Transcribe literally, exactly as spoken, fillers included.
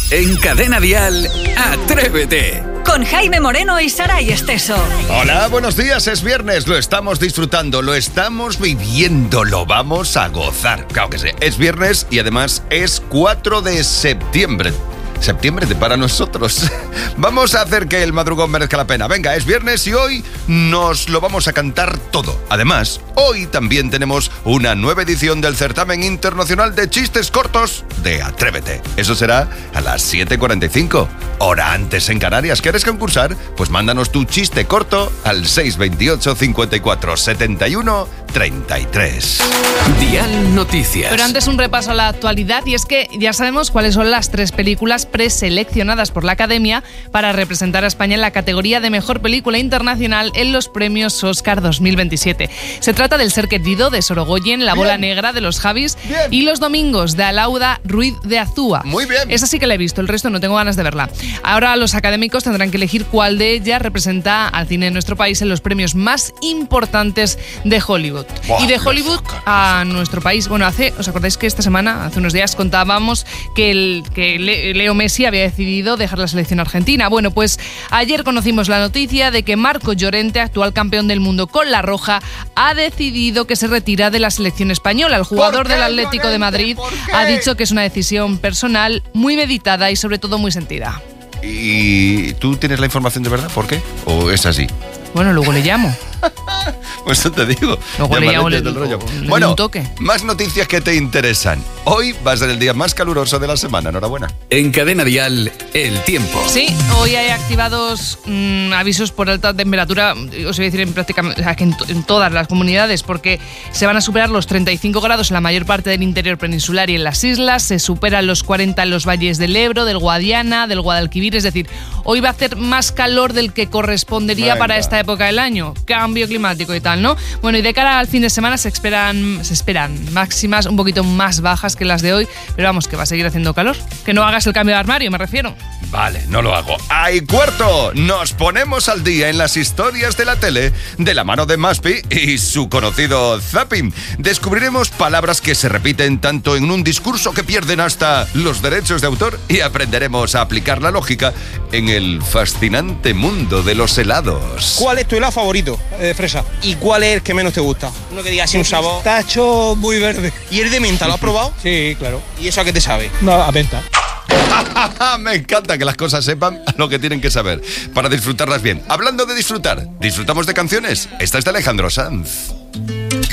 En Cadena Dial, Atrévete. Con Jaime Moreno y Saray Esteso. Hola, buenos días, es viernes, lo estamos disfrutando, lo estamos viviendo, lo vamos a gozar. Claro que sí, es viernes y además es cuatro de septiembre. Septiembre para nosotros. Vamos a hacer que el madrugón merezca la pena. Venga, es viernes y hoy nos lo vamos a cantar todo. Además, hoy también tenemos una nueva edición del certamen internacional de chistes cortos de Atrévete. Eso será a las siete cuarenta y cinco, hora antes en Canarias. ¿Quieres concursar? Pues mándanos tu chiste corto al seis veintiocho, cincuenta y cuatro, setenta y uno, treinta y tres. Dial Noticias. Pero antes un repaso a la actualidad, y es que ya sabemos cuáles son las tres películas preseleccionadas por la Academia para representar a España en la categoría de Mejor Película Internacional en los premios Oscar dos mil veintisiete. Se trata del Ser Querido de Sorogoyen, La Bien. Bola Negra de los Javis Bien. y Los Domingos de Alauda Ruiz de Azúa. Muy bien. Esa sí que la he visto, el resto no tengo ganas de verla. Ahora los académicos tendrán que elegir cuál de ellas representa al cine de nuestro país en los premios más importantes de Hollywood. Buah, y de los Hollywood Oscar, a nuestro país. Bueno, hace, ¿os acordáis que esta semana, hace unos días, contábamos que, el, que Le- Leo Messi había decidido dejar la selección argentina? Bueno, pues ayer conocimos la noticia de que Marco Llorente, actual campeón del mundo con la Roja, ha decidido que se retira de la selección española. El jugador ¿Por qué, del Atlético de Llorente? Madrid ¿Por qué? ha dicho que es una decisión personal, muy meditada y sobre todo muy sentida. ¿Y tú tienes la información de verdad? ¿Por qué? ¿O es así? Bueno, luego le llamo. Pues eso te digo. Luego le Llámale llamo, le desde el digo, rollo. le doy Bueno, un toque. más noticias que te interesan. Hoy va a ser el día más caluroso de la semana. Enhorabuena. En Cadena Dial, el tiempo. Sí, hoy hay activados mmm, avisos por alta temperatura, os voy a decir en prácticamente, o sea, que en, to- en todas las comunidades, porque se van a superar los treinta y cinco grados en la mayor parte del interior peninsular y en las islas, se superan los cuarenta en los valles del Ebro, del Guadiana, del Guadalquivir, es decir, hoy va a hacer más calor del que correspondería Venga. para esta época del año, cambio climático y tal, ¿no? Bueno, y de cara al fin de semana se esperan, se esperan máximas un poquito más bajas que las de hoy, pero vamos, que va a seguir haciendo calor. Que no hagas el cambio de armario, me refiero. Vale, no lo hago. ¡Ay, cuarto! Nos ponemos al día en las historias de la tele de la mano de Maspi y su conocido Zapping. Descubriremos palabras que se repiten tanto en un discurso que pierden hasta los derechos de autor y aprenderemos a aplicar la lógica en el fascinante mundo de los helados. ¿Cuál es tu helado favorito eh, de fresa? ¿Y cuál es el que menos te gusta? Uno que diga así un sabor. Tacho muy verde. ¿Y el de menta lo has probado? Sí, claro. ¿Y eso a qué te sabe? No, a venta. Me encanta que las cosas sepan lo que tienen que saber para disfrutarlas bien. Hablando de disfrutar, ¿disfrutamos de canciones? Esta es de Alejandro Sanz.